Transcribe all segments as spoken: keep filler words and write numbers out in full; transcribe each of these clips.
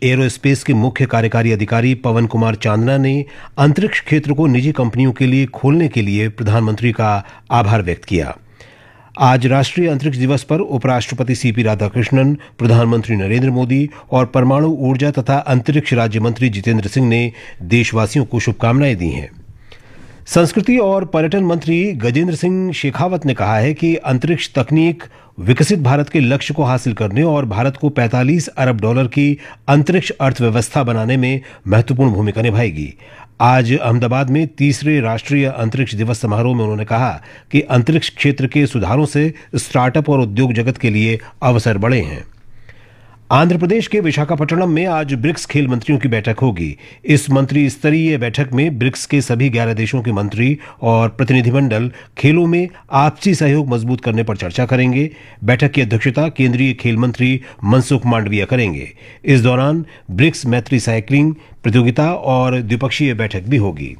Aerospace के मुख्य कार्यकारी अधिकारी पवन कुमार चांदना ने अंतरिक्ष क्षेत्र को निजी कंपनियों के लिए खोलने के लिए प्रधानमंत्री का आभार व्यक्त किया। आज राष्ट्रीय अंतरिक्ष दिवस पर उपराष्ट्रपति सीपी राधाकृष्णन, प्रधानमंत्री नरेंद्र मोदी और परमाणु ऊर्जा तथा अंतरिक्ष राज्य मंत्री जितेंद्र सिंह ने देशवासियों को शुभकामनाएं दी हैं। संस्कृति और पर्यटन मंत्री गजेंद्र सिंह शेखावत ने कहा है कि अंतरिक्ष तकनीक विकसित भारत के लक्ष्य को हासिल करने और भारत को पैंतालीस अरब डॉलर की अंतरिक्ष अर्थव्यवस्था बनाने में महत्वपूर्ण भूमिका निभाएगी। आज अहमदाबाद में तीसरे राष्ट्रीय अंतरिक्ष दिवस समारोह में उन्होंने कहा कि अंतरिक्ष क्षेत्र के सुधारों से स्टार्टअप और उद्योग जगत के लिए अवसर बढ़े हैं। आंध्र प्रदेश के विशाखापट्टनम में आज ब्रिक्स खेल मंत्रियों की बैठक होगी। इस मंत्री स्तरीय बैठक में ब्रिक्स के सभी ग्यारह देशों के मंत्री और प्रतिनिधिमंडल खेलों में आपसी सहयोग मजबूत करने पर चर्चा करेंगे। बैठक की अध्यक्षता केंद्रीय खेल मंत्री मनसुख मांडविया करेंगे। इस दौरान ब्रिक्स मैत्री साइकिलिंग प्रतियोगिता और द्विपक्षीय बैठक भी होगी।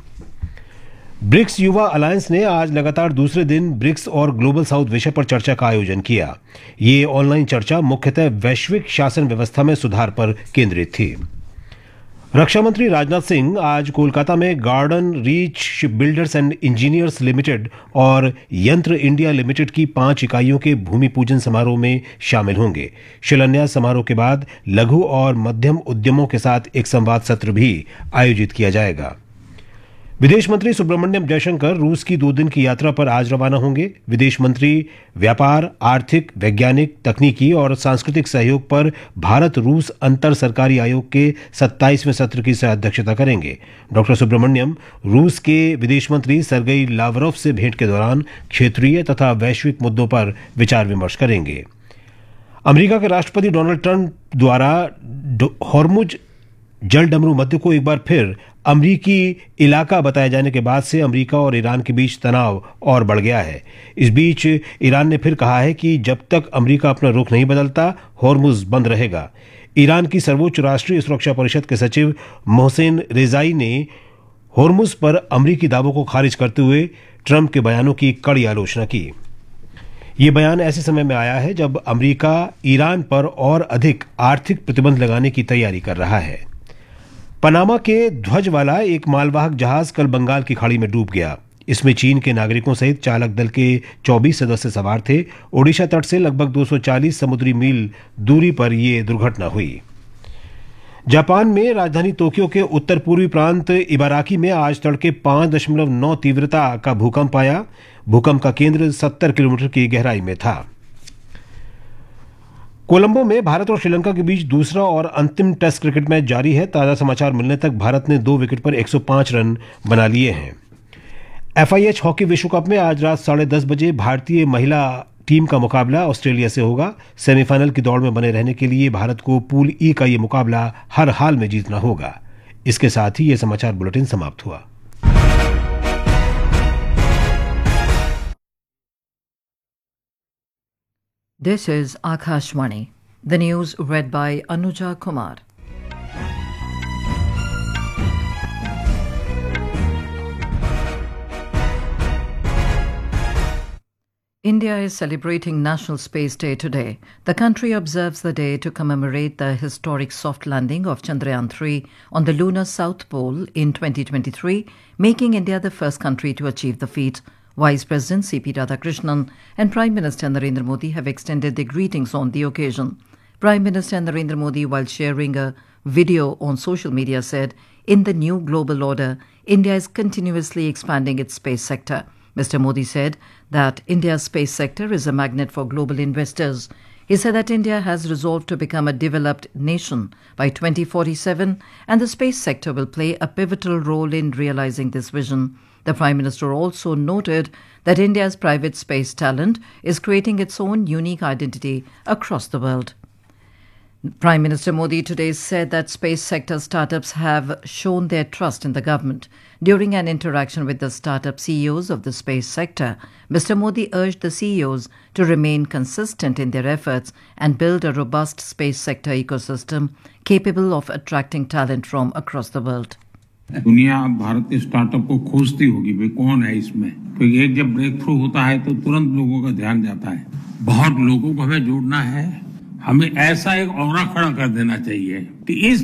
ब्रिक्स युवा अलायंस ने आज लगातार दूसरे दिन ब्रिक्स और ग्लोबल साउथ विषय पर चर्चा का आयोजन किया। ये ऑनलाइन चर्चा मुख्यतः वैश्विक शासन व्यवस्था में सुधार पर केंद्रित थी। रक्षा मंत्री राजनाथ सिंह आज कोलकाता में garden reach shipbuilders and engineers limited और यंत्र इंडिया लिमिटेड की पांच इकाइयों के भूमि पूजन समारोह में शामिल होंगे। शिलान्यास समारोह के बाद लघु और मध्यम उद्यमों के साथ एक संवाद सत्र भी आयोजित किया जाएगा। विदेश मंत्री सुब्रमण्यम जयशंकर रूस की दो दिन की यात्रा पर आज रवाना होंगे। विदेश मंत्री व्यापार, आर्थिक, वैज्ञानिक, तकनीकी और सांस्कृतिक सहयोग पर भारत रूस अंतर सरकारी आयोग के सत्ताईसवें सत्र की सह अध्यक्षता करेंगे। डॉक्टर सुब्रमण्यम रूस के विदेश मंत्री सर्गेई लावरोव से भेंट के दौरान क्षेत्रीय तथा वैश्विक मुद्दों पर विचार विमर्श करेंगे। अमेरिका के राष्ट्रपति डोनाल्ड ट्रंप द्वारा हॉर्मुज जल डमरू मध्य को एक बार फिर अमरीकी इलाका बताए जाने के बाद से अमेरिका और ईरान के बीच तनाव और बढ़ गया है। इस बीच ईरान ने फिर कहा है कि जब तक अमेरिका अपना रुख नहीं बदलता, हॉर्मुज बंद रहेगा। ईरान की सर्वोच्च राष्ट्रीय सुरक्षा परिषद के सचिव मोहसेन रेजाई ने हॉर्मुज पर अमरीकी दावों को खारिज करते हुए ट्रंप के बयानों की कड़ी आलोचना की। ये बयान ऐसे समय में आया है जब अमरीका ईरान पर और अधिक आर्थिक प्रतिबंध लगाने की तैयारी कर रहा है। पनामा के ध्वज वाला एक मालवाहक जहाज कल बंगाल की खाड़ी में डूब गया। इसमें चीन के नागरिकों सहित चालक दल के चौबीस सदस्य सवार थे। ओडिशा तट से लगभग दो सौ चालीस समुद्री मील दूरी पर यह दुर्घटना हुई। जापान में राजधानी टोक्यो के उत्तर पूर्वी प्रांत इबाराकी में आज तड़के पांच दशमलव नौ तीव्रता का भूकंप आया। भूकंप का केंद्र सत्तर किलोमीटर की गहराई में था। कोलंबो में भारत और श्रीलंका के बीच दूसरा और अंतिम टेस्ट क्रिकेट मैच जारी है। ताजा समाचार मिलने तक भारत ने दो विकेट पर एक सौ पाँच रन बना लिए हैं। एफआईएच हॉकी विश्व कप में आज रात साढ़े दस बजे भारतीय महिला टीम का मुकाबला ऑस्ट्रेलिया से होगा। सेमीफाइनल की दौड़ में बने रहने के लिए भारत को पूल ई का ये मुकाबला हर हाल में जीतना होगा। इसके साथ ही ये समाचार बुलेटिन समाप्त हुआ। This is Akashvani. The news read by Anuja Kumar. India is celebrating National Space Day today. The country observes the day to commemorate the historic soft landing of Chandrayaan three on the lunar South Pole in twenty twenty-three, making India the first country to achieve the feat. Vice President C P Radhakrishnan and Prime Minister Narendra Modi have extended their greetings on the occasion. Prime Minister Narendra Modi, while sharing a video on social media, said, "In the new global order, India is continuously expanding its space sector." Mister Modi said that India's space sector is a magnet for global investors. He said that India has resolved to become a developed nation by twenty forty-seven, and the space sector will play a pivotal role in realizing this vision. The Prime Minister also noted that India's private space talent is creating its own unique identity across the world. Prime Minister Modi today said that space sector startups have shown their trust in the government. During an interaction with the startup C E Os of the space sector, Mister Modi urged the C E Os to remain consistent in their efforts and build a robust space sector ecosystem capable of attracting talent from across the world. दुनिया अब भारत के startup को खोजती होगी, भाई कौन है इसमें, क्योंकि एक जब ब्रेक थ्रू होता है तो तुरंत लोगों का ध्यान जाता है। बहुत लोगों को हमें जोड़ना है, हमें ऐसा एक ऑरा खड़ा कर देना चाहिए कि इस